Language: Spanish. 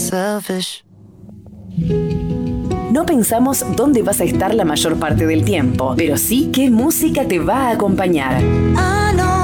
selfish. No pensamos dónde vas a estar la mayor parte del tiempo, pero sí qué música te va a acompañar. I know